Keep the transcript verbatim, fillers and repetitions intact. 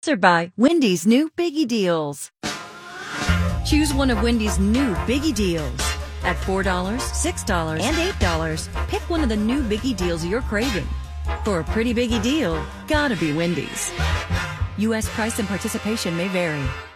Sponsored by Wendy's new Biggie Deals. Choose one of Wendy's new Biggie Deals. At four dollars, six dollars, and eight dollars, pick one of the new Biggie Deals you're craving. For a pretty biggie deal, gotta be Wendy's. U S price and participation may vary.